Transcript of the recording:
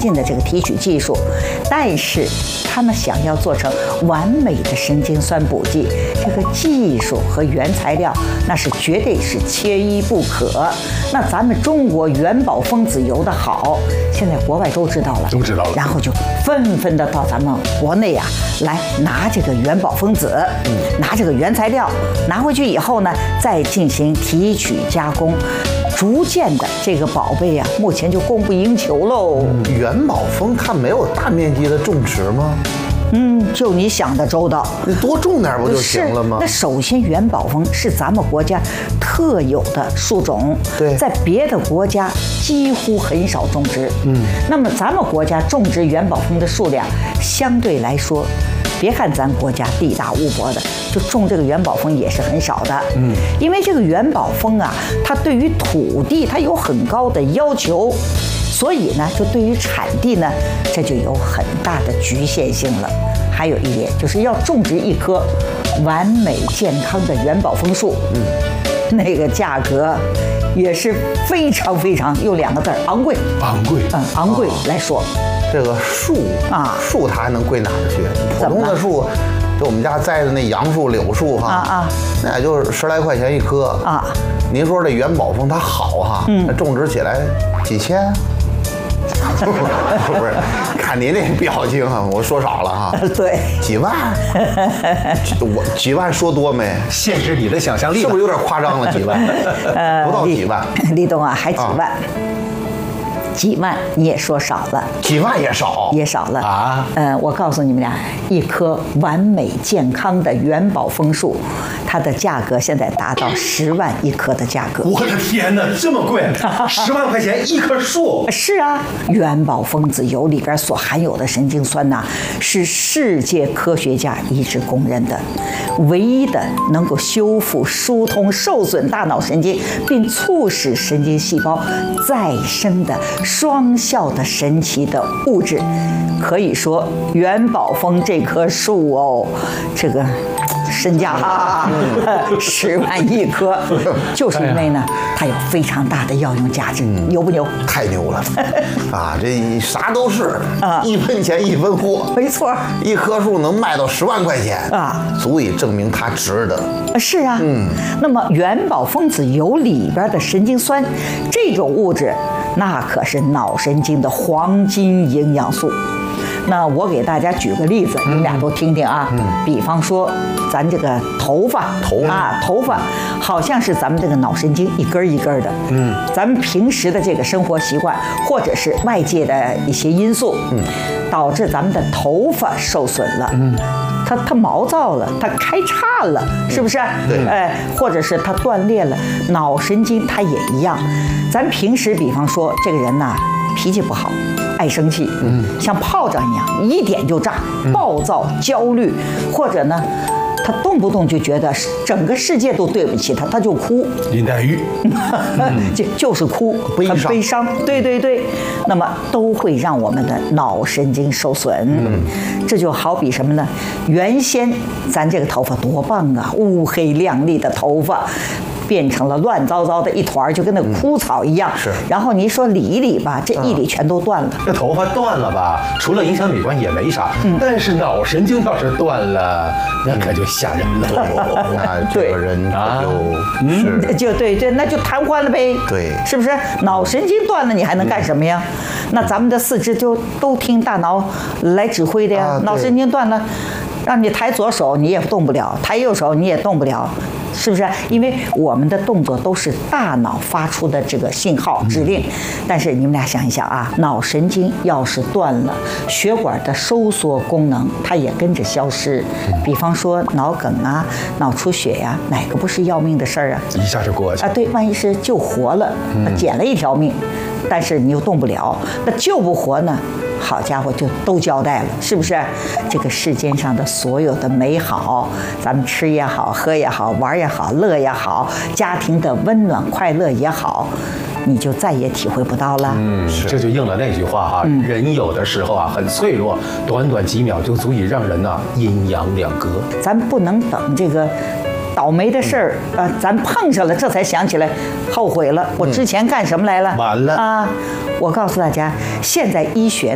进的这个提取技术，但是他们想要做成完美的神经酸补剂，这个技术和原材料那是绝对是缺一不可。那咱们中国元宝分子油的好，现在国外都知道了，然后就纷纷的到咱们国内啊来拿这个元宝分子，拿这个原材料，拿回去以后呢，再进行提取加工。逐渐的，这个宝贝啊，目前就供不应求喽。 元宝蜂它没有大面积的种植吗？ 就你想的周到， 你多种点不就行了吗？ 那首先，元宝蜂是咱们国家特有的树种， 对， 在别的国家几乎很少种植。那么咱们国家种植元宝蜂的数量相对来说，别看咱国家地大物博的，就种这个元宝蜂也是很少的。因为这个元宝蜂啊，它对于土地它有很高的要求。所以呢，就对于产地呢，这就有很大的局限性了。还有一点，就是要种植一棵完美健康的元宝枫树，那个价格也是非常非常用2个字昂贵。昂贵来说， 这个树树它还能贵哪儿去？普通的树，就我们家栽的那杨树、柳树那也就是10来块钱一棵您说这元宝枫它好哈，它种植起来几千。不是，看您那表情啊，我说少了哈。 对， 几万，我几万说多没？ 限制你的想象力， 是不是有点夸张了？几万，不到几万。 李董啊，还几万？几万你也说少了， 几万也少了啊！我告诉你们俩，一棵完美健康的元宝枫树，它的价格现在达到10万一棵的价格。 我的天哪，这么贵！10万块钱一棵树？ 是啊，元宝分子油里边所含有的神经酸呐，是世界科学家一致公认的，唯一的能够修复、疏通受损大脑神经，并促使神经细胞再生的双效的神奇的物质。可以说元宝枫这棵树哦，这个身价10万一棵，就是因为呢，它有非常大的药用价值，牛不牛？ 太牛了啊！这啥都是1分钱1分货， 没错。 一棵树能卖到10万块钱足以证明它值得。 是啊，那么元宝分子油里边的神经酸这种物质，那可是脑神经的黄金营养素。那我给大家举个例子，你们俩都听听啊。比方说，咱这个头发好像是咱们这个脑神经一根一根的。咱们平时的这个生活习惯，或者是外界的一些因素，导致咱们的头发受损了。它毛躁了，它开叉了，是不是？ 对。 或者是它断裂了，脑神经它也一样。咱平时比方说，这个人呐，脾气不好，爱生气，像炮仗一样，一点就炸，暴躁、焦虑，或者呢，他动不动就觉得整个世界都对不起他，他就哭。 林黛玉， 就是哭，很悲伤。对，那么都会让我们的脑神经受损。这就好比什么呢？原先咱这个头发多棒啊，乌黑亮丽的头发，变成了乱糟糟的一团，就跟那枯草一样。 是。 然后你说理一理吧，这一理全都断了。 这头发断了吧，除了影响美观也没啥。但是脑神经要是断了，那可就吓人了。 那这个人就对，那就瘫痪了呗。 对， 是不是？脑神经断了，你还能干什么呀？那咱们的四肢就都听大脑来指挥的呀。脑神经断了，让你抬左手你也动不了，抬右手你也动不了。是不是？因为我们的动作都是大脑发出的这个信号指令，但是你们俩想一想啊，脑神经要是断了，血管的收缩功能它也跟着消失。比方说脑梗啊、脑出血呀，哪个不是要命的事儿啊？ 一下就过去啊！对，万一是救活了，捡了一条命，但是你又动不了，那救不活呢？好家伙，就都交代了，是不是？这个世间上的所有的美好，咱们吃也好，喝也好，玩也好，乐也好，家庭的温暖快乐也好，你就再也体会不到了。 这就应了那句话啊，人有的时候啊很脆弱，短短几秒就足以让人呐阴阳两隔。 咱不能等这个倒霉的事儿咱碰上了，这才想起来，后悔了，我之前干什么来了？ 完了啊！我告诉大家，现在医学